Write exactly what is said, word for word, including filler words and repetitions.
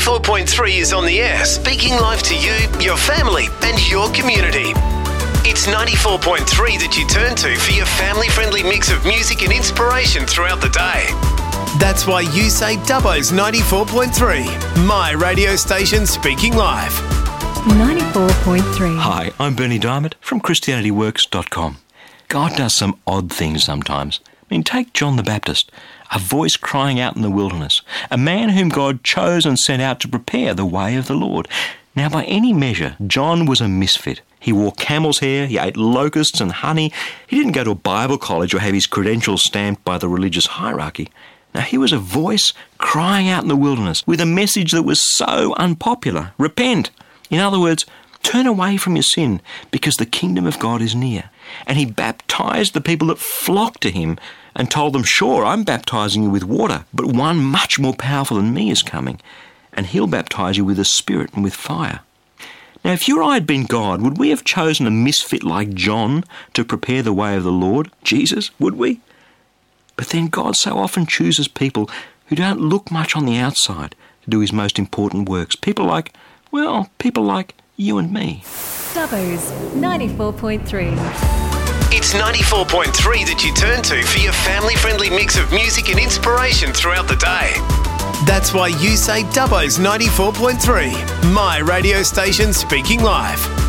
ninety-four point three is on the air, speaking live to you, your family and your community. It's ninety-four point three that you turn to for your family-friendly mix of music and inspiration throughout the day. That's why you say Dubbo's ninety-four point three, my radio station speaking live. ninety-four point three. Hi, I'm Bernie Diamond from Christianity Works dot com. God does some odd things sometimes. I mean, take John the Baptist, a voice crying out in the wilderness, a man whom God chose and sent out to prepare the way of the Lord. Now, by any measure, John was a misfit. He wore camel's hair, he ate locusts and honey. He didn't go to a Bible college or have his credentials stamped by the religious hierarchy. Now, he was a voice crying out in the wilderness with a message that was so unpopular. Repent. In other words, turn away from your sin because the kingdom of God is near. And he baptized the people that flocked to him and told them, sure, I'm baptizing you with water, but one much more powerful than me is coming, and he'll baptize you with the Spirit and with fire. Now, if you or I had been God, would we have chosen a misfit like John to prepare the way of the Lord, Jesus, would we? But then God so often chooses people who don't look much on the outside to do his most important works. People like, well, people like you and me. Dubbo's ninety-four point three. It's ninety-four point three that you turn to for your family-friendly mix of music and inspiration throughout the day. That's why you say Dubbo's ninety-four point three, my radio station speaking live.